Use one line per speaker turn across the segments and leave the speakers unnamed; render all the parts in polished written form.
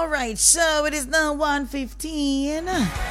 All right, so it is now 1:15.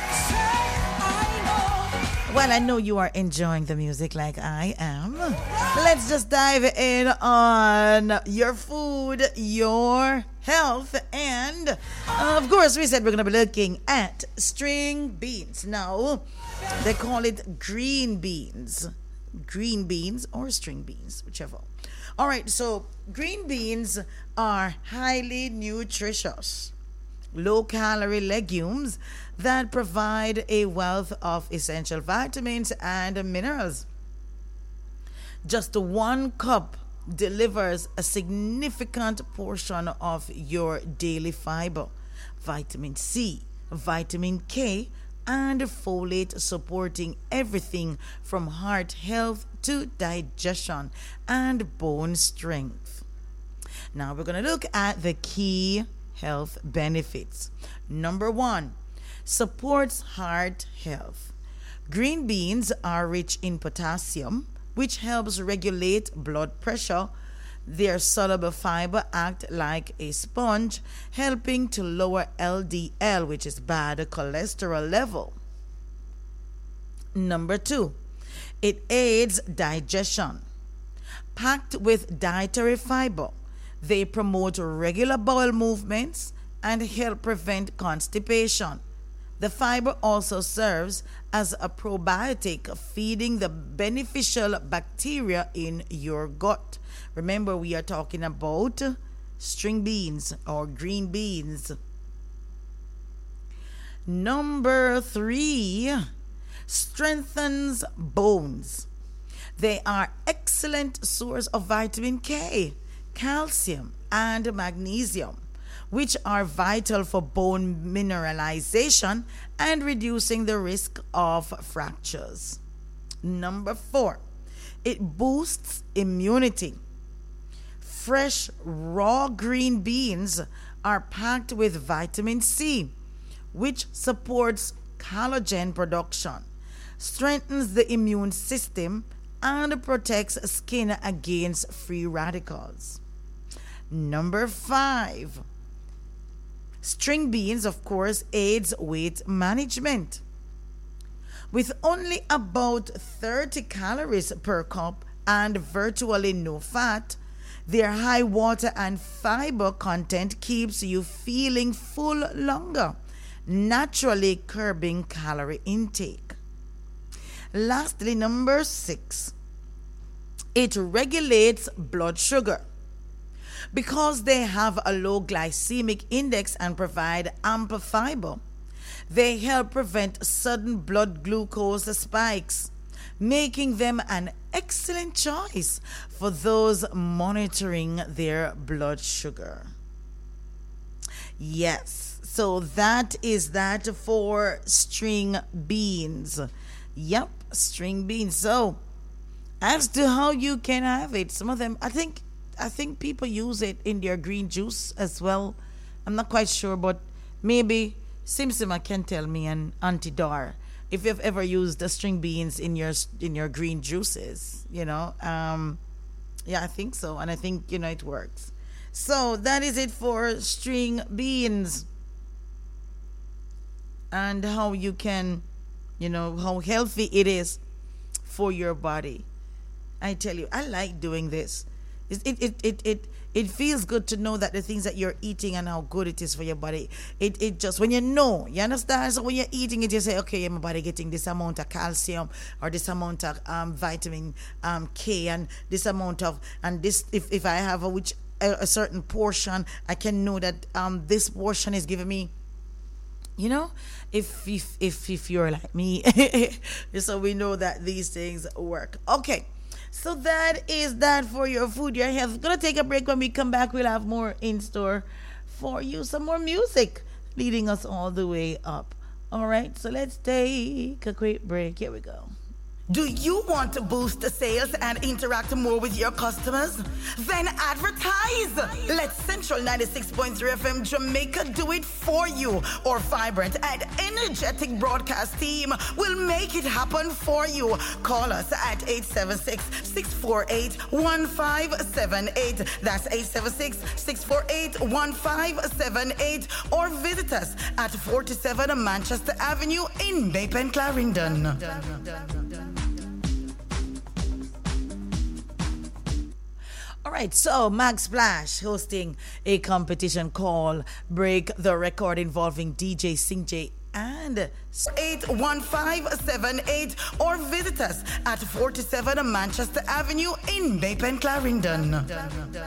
Well, I know you are enjoying the music like I am. Let's just dive in on your food, your health, and of course, we said we're going to be looking at string beans. Now, they call it green beans. Green beans or string beans, whichever. All right, so green beans are highly nutritious, low-calorie legumes that provide a wealth of essential vitamins and minerals. Just 1 cup delivers a significant portion of your daily fiber, vitamin C, vitamin K, and folate, supporting everything from heart health to digestion and bone strength. Now we're going to look at the key health benefits. Number 1, supports heart health. Green beans are rich in potassium, which helps regulate blood pressure. Their soluble fiber act like a sponge, helping to lower LDL, which is bad cholesterol level. Number 2, it aids digestion. Packed with dietary fiber, they promote regular bowel movements and help prevent constipation. The fiber also serves as a probiotic, feeding the beneficial bacteria in your gut. Remember, we are talking about string beans or green beans. Number 3, strengthens bones. They are excellent source of vitamin K, calcium, and magnesium, which are vital for bone mineralization and reducing the risk of fractures. Number 4, it boosts immunity. Fresh raw green beans are packed with vitamin C, which supports collagen production, strengthens the immune system, and protects skin against free radicals. Number 5, string beans, of course, aids weight management. With only about 30 calories per cup and virtually no fat, their high water and fiber content keeps you feeling full longer, naturally curbing calorie intake. Lastly, number 6, it regulates blood sugar. Because they have a low glycemic index and provide ample fiber, they help prevent sudden blood glucose spikes, making them an excellent choice for those monitoring their blood sugar. Yes, so that is that for string beans. Yep, string beans. So, as to how you can have it, some of them, I think people use it in their green juice as well. I'm not quite sure, but maybe Simsima can tell me, and Auntie Dar, if you've ever used the string beans in your green juices. Yeah, I think so, and I think it works. So that is it for string beans and how you can, how healthy it is for your body. I tell you, I like doing this. It feels good to know that the things that you're eating and how good it is for your body. It just, when you understand? So when you're eating it, you say, okay, my body getting this amount of calcium or this amount of vitamin K and this amount of, and this, if I have a certain portion, I can know that this portion is giving me, if you're like me. So we know that these things work. Okay. So that is that for your food, your health. Gonna take a break. When we come back, we'll have more in store for you. Some more music leading us all the way up. All right, so let's take a quick break. Here we go. Do you want to boost the sales and interact more with your customers? Then advertise! Let Central 96.3 FM Jamaica do it for you. Our vibrant and energetic broadcast team will make it happen for you. Call us at 876-648-1578. That's 876-648-1578. Or visit us at 47 Manchester Avenue in Maypen, Clarendon. All right, so Mag Splash hosting a competition called Break the Record involving DJ Sinjay and 81578 or visit us at 47 Manchester Avenue in Maypen, Clarendon.